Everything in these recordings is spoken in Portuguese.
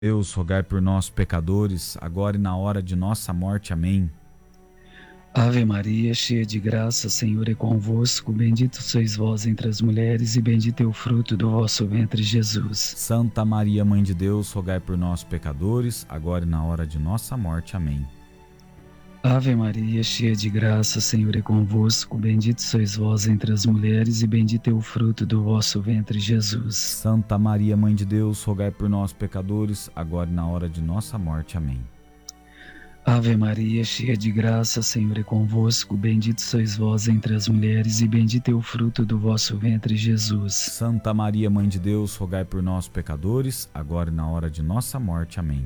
Deus, rogai por nós, pecadores, agora e na hora de nossa morte. Amém. Ave Maria, cheia de graça, o Senhor é convosco. Bendito sois vós entre as mulheres, e bendito é o fruto do vosso ventre, Jesus. Santa Maria, Mãe de Deus, rogai por nós, pecadores, agora e na hora de nossa morte. Amém. Ave Maria, cheia de graça, o Senhor é convosco. Bendito sois vós entre as mulheres, e bendito é o fruto do vosso ventre, Jesus. Santa Maria, Mãe de Deus, rogai por nós, pecadores, agora e na hora de nossa morte. Amém. Ave Maria, cheia de graça, o Senhor é convosco. Bendito sois vós entre as mulheres, e bendito é o fruto do vosso ventre, Jesus. Santa Maria, Mãe de Deus, rogai por nós, pecadores, agora e na hora de nossa morte. Amém.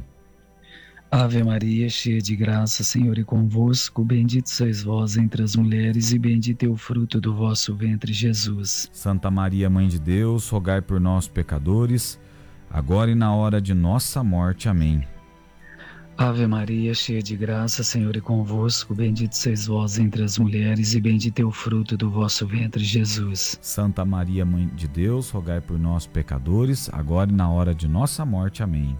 Ave Maria, cheia de graça, o Senhor é convosco. Bendito sois vós entre as mulheres, e bendito é o fruto do vosso ventre, Jesus. Santa Maria, Mãe de Deus, rogai por nós, pecadores, agora e na hora de nossa morte. Amém. Ave Maria, cheia de graça, o Senhor é convosco. Bendito sois vós entre as mulheres, e bendito é o fruto do vosso ventre, Jesus. Santa Maria, Mãe de Deus, rogai por nós, pecadores, agora e na hora de nossa morte. Amém.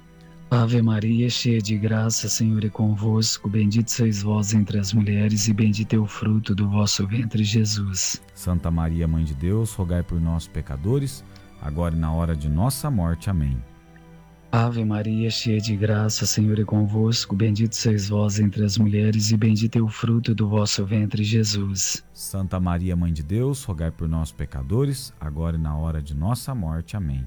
Ave Maria, cheia de graça, o Senhor é convosco. Bendito sois vós entre as mulheres, e bendito é o fruto do vosso ventre, Jesus. Santa Maria, Mãe de Deus, rogai por nós, pecadores, agora e na hora de nossa morte. Amém. Ave Maria, cheia de graça, o Senhor é convosco. Bendito sois vós entre as mulheres, e bendito é o fruto do vosso ventre, Jesus. Santa Maria, Mãe de Deus, rogai por nós, pecadores, agora e na hora de nossa morte. Amém.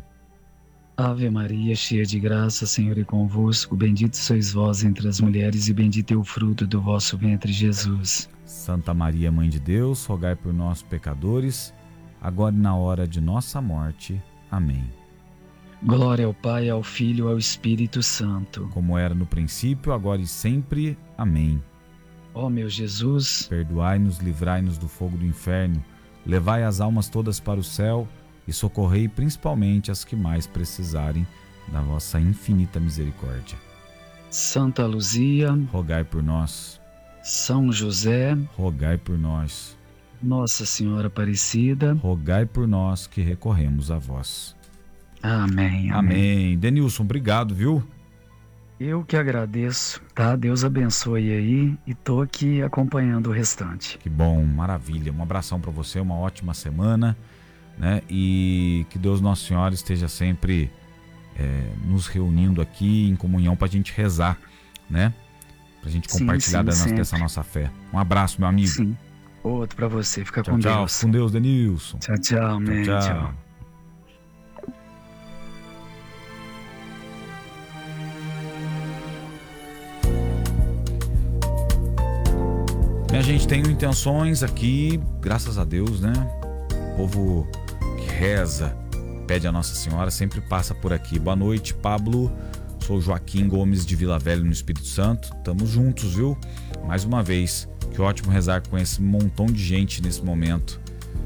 Ave Maria, cheia de graça, o Senhor é convosco. Bendito sois vós entre as mulheres, e bendito é o fruto do vosso ventre, Jesus. Santa Maria, Mãe de Deus, rogai por nós, pecadores, agora e na hora de nossa morte. Amém. Glória ao Pai, ao Filho e ao Espírito Santo. Como era no princípio, agora e sempre. Amém. Ó meu Jesus, perdoai-nos, livrai-nos do fogo do inferno, levai as almas todas para o céu e socorrei principalmente as que mais precisarem da vossa infinita misericórdia. Santa Luzia, rogai por nós. São José, rogai por nós. Nossa Senhora Aparecida, rogai por nós que recorremos a vós. Amém. Amém. Denilson, obrigado, viu? Eu que agradeço, tá? Deus abençoe aí, e tô aqui acompanhando o restante. Que bom, maravilha. Um abração para você, uma ótima semana, né? E que Deus Nossa Senhora esteja sempre nos reunindo aqui em comunhão pra gente rezar, né? Pra gente compartilhar dessa nossa fé. Um abraço, meu amigo. Sim. Outro pra você, fica tchau, com tchau. Deus. Com Deus, Denilson. Tchau, tchau, amém. Tchau. Minha gente, tenho intenções aqui, graças a Deus, né? O povo que reza, pede a Nossa Senhora, sempre passa por aqui. Boa noite, Pablo. Sou Joaquim Gomes de Vila Velha, no Espírito Santo. Tamo juntos, viu? Mais uma vez, que ótimo rezar com esse montão de gente nesse momento.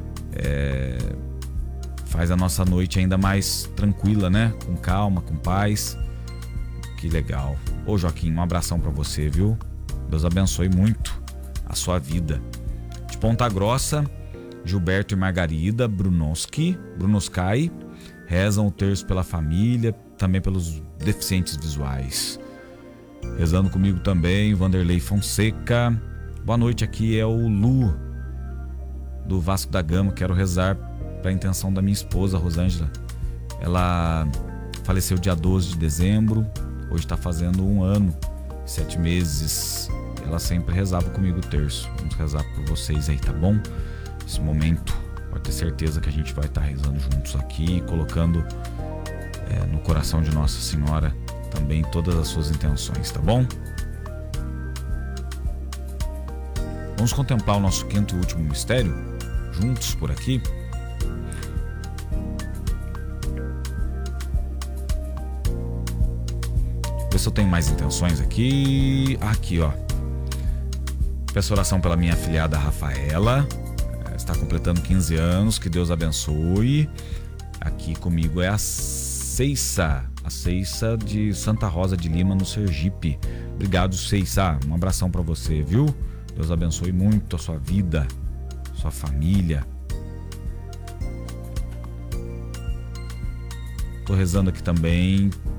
Faz a nossa noite ainda mais tranquila, né? Com calma, com paz. Que legal. Ô Joaquim, um abração pra você, viu? Deus abençoe muito a sua vida. De Ponta Grossa, Gilberto e Margarida Brunosky rezam o terço pela família, também pelos deficientes visuais. Rezando comigo também, Vanderlei Fonseca. Boa noite, aqui é o Lu do Vasco da Gama. Quero rezar para a intenção da minha esposa, Rosângela. Ela faleceu dia 12 de dezembro, hoje está fazendo 1 ano e 7 meses. Ela sempre rezava comigo o terço. Vamos rezar por vocês aí, tá bom? Esse momento, pode ter certeza que a gente vai estar rezando juntos aqui, colocando no coração de Nossa Senhora também todas as suas intenções, tá bom? Vamos contemplar o nosso quinto e último mistério juntos por aqui. Ver se eu tenho mais intenções aqui. Aqui, ó. Peço oração pela minha afilhada Rafaela, está completando 15 anos, que Deus abençoe. Aqui comigo é a Ceissa de Santa Rosa de Lima, no Sergipe. Obrigado, Ceissa, um abração para você, viu? Deus abençoe muito a sua vida, sua família. Tô rezando aqui também